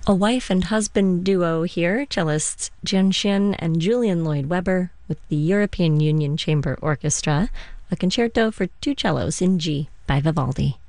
A wife and husband duo here, cellists Jianxian and Julian Lloyd Webber with the European Union Chamber Orchestra, a concerto for two cellos in G by Vivaldi.